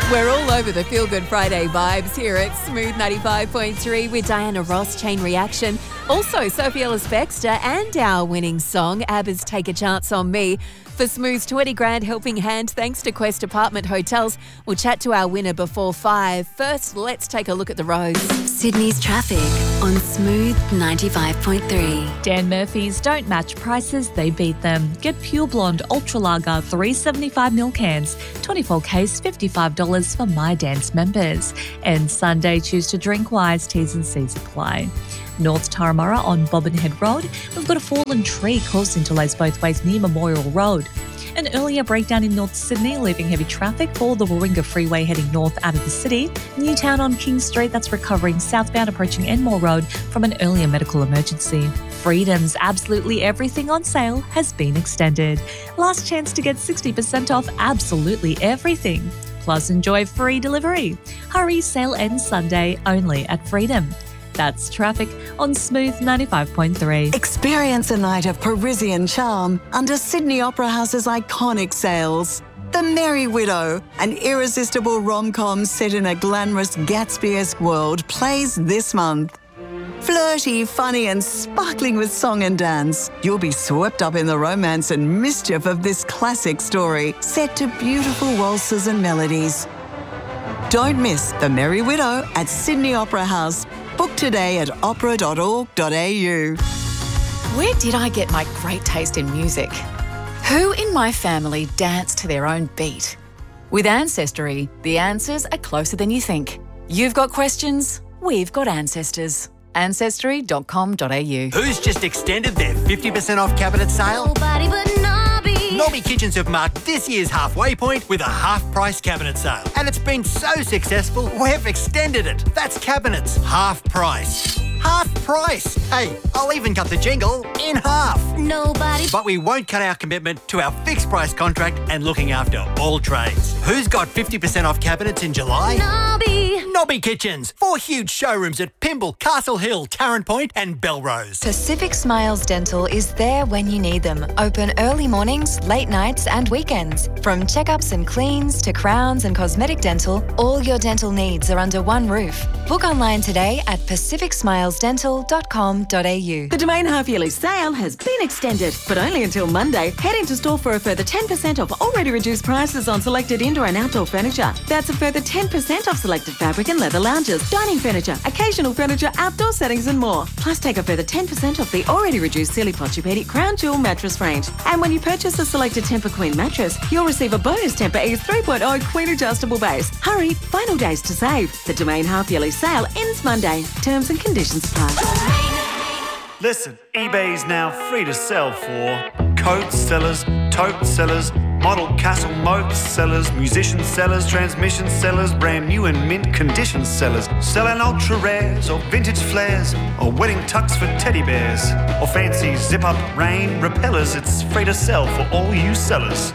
We're all over the Feel Good Friday vibes here at Smooth 95.3 with Diana Ross, Chain Reaction. Also, Sophie Ellis-Bextor and our winning song, ABBA's Take a Chance on Me. For Smooth's 20 grand helping hand, thanks to Quest Apartment Hotels. We'll chat to our winner before 5. First, let's take a look at the roads. Sydney's traffic on Smooth 95.3. Dan Murphy's don't match prices, they beat them. Get Pure Blonde Ultra Lager 375ml cans, 24Ks, $55 for My Dance members. And Sunday, choose to drink wise, T's and C's apply. North Turramurra on Bobbin Head Road, we've got a fallen tree causing delays both ways near Memorial Road. An earlier breakdown in North Sydney, leaving heavy traffic for the Warringah Freeway heading north out of the city. Newtown on King Street, that's recovering southbound approaching Enmore Road from an earlier medical emergency. Freedom's absolutely everything on sale has been extended. Last chance to get 60% off absolutely everything. Plus enjoy free delivery. Hurry, sale ends Sunday only at Freedom. That's traffic on Smooth 95.3. Experience a night of Parisian charm under Sydney Opera House's iconic sales. The Merry Widow, an irresistible rom-com set in a glamorous Gatsby-esque world, plays this month. Flirty, funny and sparkling with song and dance, you'll be swept up in the romance and mischief of this classic story, set to beautiful waltzes and melodies. Don't miss The Merry Widow at Sydney Opera House. Book today at opera.org.au. Where did I get my great taste in music? Who in my family dance to their own beat? With Ancestry, the answers are closer than you think. You've got questions, we've got ancestors. Ancestry.com.au. Who's just extended their 50% off cabinet sale? Nobody but Nobby. Nobby Kitchens have marked this year's halfway point with a half-price cabinet sale. And it's been so successful, we've extended it. That's cabinets, half price. Half price! Hey, I'll even cut the jingle in half. Nobody. But we won't cut our commitment to our fixed price contract and looking after all trades. Who's got 50% off cabinets in July? Nobby. Nobby Kitchens. 4 huge showrooms at Pymble, Castle Hill, Tarrant Point and Belrose. Pacific Smiles Dental is there when you need them. Open early mornings, late nights and weekends. From checkups and cleans to crowns and cosmetic dental, all your dental needs are under one roof. Book online today at pacificsmilesdental.com.au. The Domain half-yearly sale has been extended, but only until Monday. Head into store for a further 10% off already reduced prices on selected indoor and outdoor furniture. That's a further 10% off selected fabric and leather lounges, dining furniture, occasional furniture, outdoor settings and more. Plus take a further 10% off the already reduced Sealy Posturepedic Crown Jewel mattress range. And when you purchase a selected Tempur Queen mattress, you'll receive a bonus Tempur Ease 3.0 Queen adjustable base. Hurry, final days to save. The Domain half-yearly sale ends Monday. Terms and conditions apply. Listen, eBay is now free to sell for coat sellers, tote sellers, model castle moat sellers, musician sellers, transmission sellers, brand new and mint condition sellers, selling ultra rares or vintage flares or wedding tux for teddy bears or fancy zip-up rain repellers. It's free to sell for all you sellers.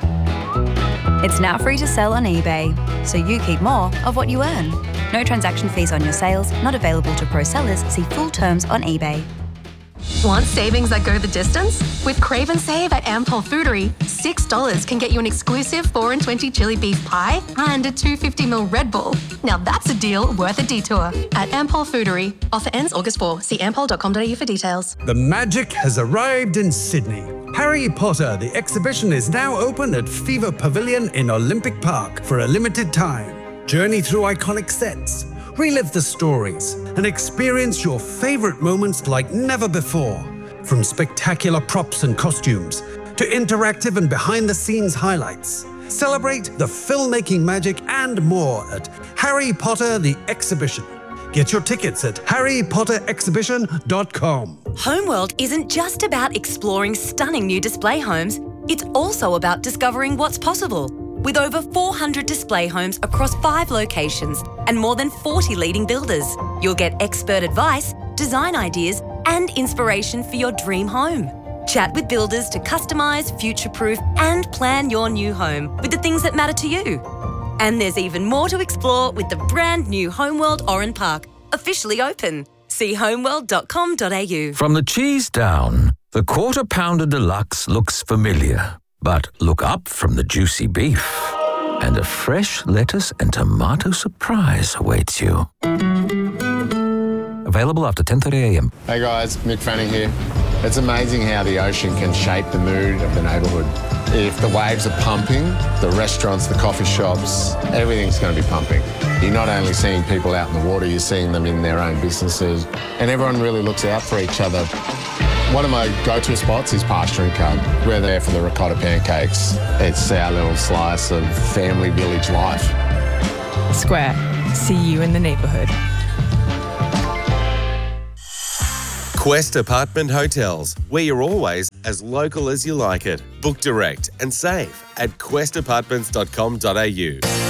It's now free to sell on eBay, so you keep more of what you earn. No transaction fees on your sales, not available to pro sellers. See full terms on eBay. Want savings that go the distance? With Crave and Save at Ampol Foodery, $6 can get you an exclusive 4 and 20 chili beef pie and a 250ml Red Bull. Now that's a deal worth a detour. At Ampol Foodery. Offer ends August 4. See ampol.com.au for details. The magic has arrived in Sydney. Harry Potter, the exhibition, is now open at Fever Pavilion in Olympic Park for a limited time. Journey through iconic sets, relive the stories, and experience your favourite moments like never before. From spectacular props and costumes to interactive and behind-the-scenes highlights. Celebrate the filmmaking magic and more at Harry Potter the Exhibition. Get your tickets at harrypotterexhibition.com. Homeworld isn't just about exploring stunning new display homes, it's also about discovering what's possible. With over 400 display homes across 5 locations and more than 40 leading builders, you'll get expert advice, design ideas, and inspiration for your dream home. Chat with builders to customise, future-proof, and plan your new home with the things that matter to you. And there's even more to explore with the brand new Homeworld Oran Park, officially open. See homeworld.com.au. From the cheese down, the Quarter Pounder Deluxe looks familiar. But look up from the juicy beef and a fresh lettuce and tomato surprise awaits you. Available after 10:30am. Hey guys, Mick Fanning here. It's amazing how the ocean can shape the mood of the neighbourhood. If the waves are pumping, the restaurants, the coffee shops, everything's going to be pumping. You're not only seeing people out in the water, you're seeing them in their own businesses, and everyone really looks out for each other. One of my go-to spots is Pasture & Cub. We're there for the ricotta pancakes. It's our little slice of family village life. Square. See you in the neighbourhood. Quest Apartment Hotels, where you're always as local as you like it. Book direct and save at questapartments.com.au.